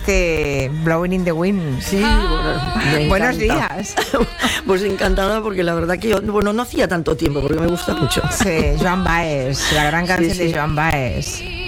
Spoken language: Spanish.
este Blowing in the Wind. Sí, me Buenos encanta. días. Pues encantada, porque la verdad que yo, bueno, no hacía tanto tiempo, porque me gusta mucho. Sí, Joan Baez, la gran canción Sí, sí. de Joan Baez.